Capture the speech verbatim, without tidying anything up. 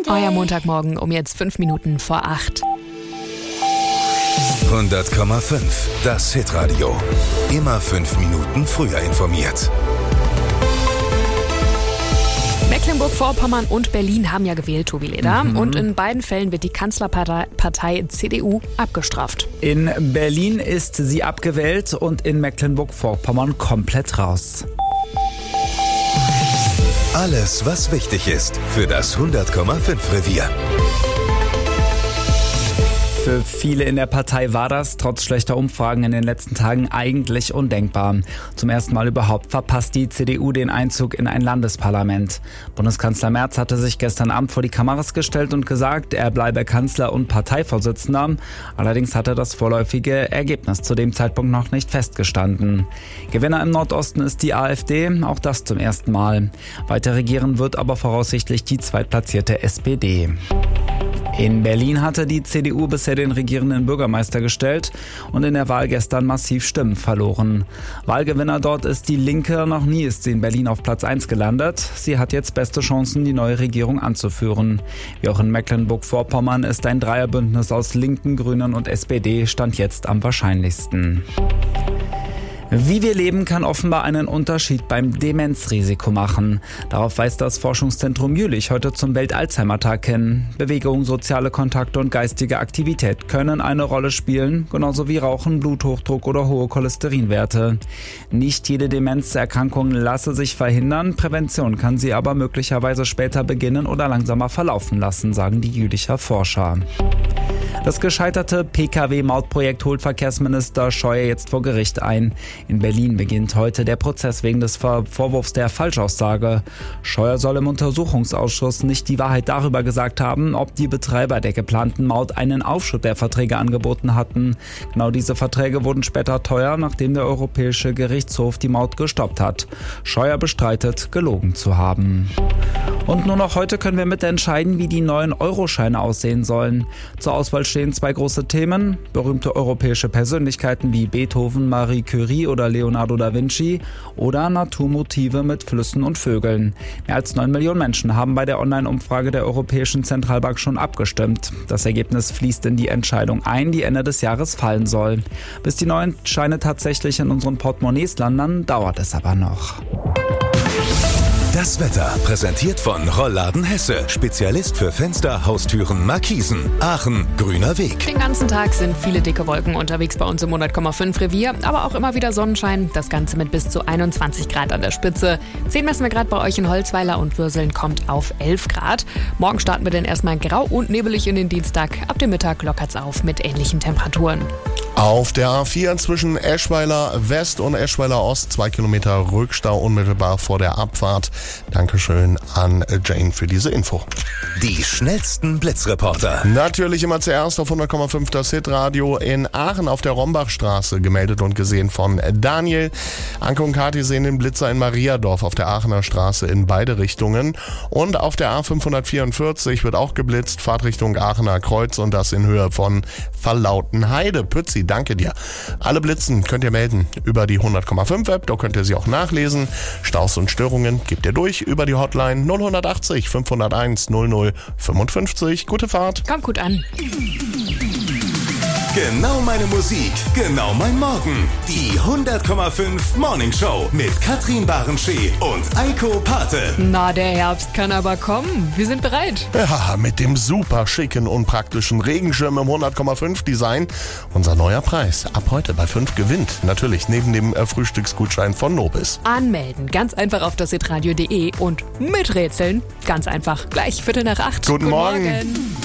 Euer Montagmorgen um jetzt fünf Minuten vor acht. hundert Komma fünf, das Hitradio. Immer fünf Minuten früher informiert. Mecklenburg-Vorpommern und Berlin haben ja gewählt, Tobi Leder. Mhm. Und in beiden Fällen wird die Kanzlerpartei Partei C D U abgestraft. In Berlin ist sie abgewählt und in Mecklenburg-Vorpommern komplett raus. Alles, was wichtig ist für das hundert Komma fünf Revier. Für viele in der Partei war das, trotz schlechter Umfragen in den letzten Tagen, eigentlich undenkbar. Zum ersten Mal überhaupt verpasst die C D U den Einzug in ein Landesparlament. Bundeskanzler Merz hatte sich gestern Abend vor die Kameras gestellt und gesagt, er bleibe Kanzler und Parteivorsitzender. Allerdings hatte das vorläufige Ergebnis zu dem Zeitpunkt noch nicht festgestanden. Gewinner im Nordosten ist die AfD, auch das zum ersten Mal. Weiter regieren wird aber voraussichtlich die zweitplatzierte S P D. In Berlin hatte die C D U bisher den regierenden Bürgermeister gestellt und in der Wahl gestern massiv Stimmen verloren. Wahlgewinner dort ist die Linke, noch nie ist sie in Berlin auf Platz eins gelandet. Sie hat jetzt beste Chancen, die neue Regierung anzuführen. Wie auch in Mecklenburg-Vorpommern ist ein Dreierbündnis aus Linken, Grünen und S P D stand jetzt am wahrscheinlichsten. Wie wir leben, kann offenbar einen Unterschied beim Demenzrisiko machen. Darauf weist das Forschungszentrum Jülich heute zum Welt-Alzheimer-Tag hin. Bewegung, soziale Kontakte und geistige Aktivität können eine Rolle spielen, genauso wie Rauchen, Bluthochdruck oder hohe Cholesterinwerte. Nicht jede Demenzerkrankung lasse sich verhindern, Prävention kann sie aber möglicherweise später beginnen oder langsamer verlaufen lassen, sagen die Jülicher Forscher. Das gescheiterte P K W-Mautprojekt holt Verkehrsminister Scheuer jetzt vor Gericht ein. In Berlin beginnt heute der Prozess wegen des Vorwurfs der Falschaussage. Scheuer soll im Untersuchungsausschuss nicht die Wahrheit darüber gesagt haben, ob die Betreiber der geplanten Maut einen Aufschub der Verträge angeboten hatten. Genau diese Verträge wurden später teuer, nachdem der Europäische Gerichtshof die Maut gestoppt hat. Scheuer bestreitet, gelogen zu haben. Und nur noch heute können wir mitentscheiden, wie die neuen Euroscheine aussehen sollen. Zur Auswahl stehen zwei große Themen: berühmte europäische Persönlichkeiten wie Beethoven, Marie Curie oder Leonardo da Vinci oder Naturmotive mit Flüssen und Vögeln. Mehr als neun Millionen Menschen haben bei der Online-Umfrage der Europäischen Zentralbank schon abgestimmt. Das Ergebnis fließt in die Entscheidung ein, die Ende des Jahres fallen soll. Bis die neuen Scheine tatsächlich in unseren Portemonnaies landen, dauert es aber noch. Das Wetter präsentiert von Rollladen Hesse. Spezialist für Fenster, Haustüren, Markisen. Aachen, grüner Weg. Den ganzen Tag sind viele dicke Wolken unterwegs bei uns im hundert Komma fünf Revier, aber auch immer wieder Sonnenschein. Das Ganze mit bis zu einundzwanzig Grad an der Spitze. zehn messen wir gerade bei euch in Holzweiler und Würseln kommt auf elf Grad. Morgen starten wir dann erstmal grau und nebelig in den Dienstag. Ab dem Mittag lockert's auf mit ähnlichen Temperaturen. Auf der A vier zwischen Eschweiler West und Eschweiler Ost zwei Kilometer Rückstau unmittelbar vor der Abfahrt. Dankeschön an Jane für diese Info. Die schnellsten Blitzreporter. Natürlich immer zuerst auf hundert Komma fünf das Hitradio in Aachen auf der Rombachstraße, gemeldet und gesehen von Daniel. Anke und Kathi sehen den Blitzer in Mariadorf auf der Aachener Straße in beide Richtungen. Und auf der A fünfhundertvierundvierzig wird auch geblitzt, Fahrtrichtung Aachener Kreuz und das in Höhe von Verlautenheide. Pützi, danke dir. Alle Blitzen könnt ihr melden über die hundert Komma fünf App, da könnt ihr sie auch nachlesen. Staus und Störungen gebt ihr durch über die Hotline null achtzig fünfhunderteins null null fünfundfünfzig. Gute Fahrt. Kommt gut an. Genau meine Musik, genau mein Morgen. Die hundert Komma fünf Morning Show mit Katrin Barenschee und Eiko Pate. Na, der Herbst kann aber kommen. Wir sind bereit. Ja, mit dem super schicken und praktischen Regenschirm im hundert Komma fünf Design. Unser neuer Preis. Ab heute bei fünf gewinnt. Natürlich neben dem äh, Frühstücksgutschein von Nobis. Anmelden. Ganz einfach auf das hitradio punkt de und miträtseln. Ganz einfach. Gleich Viertel nach acht. Guten, Guten Morgen. Morgen.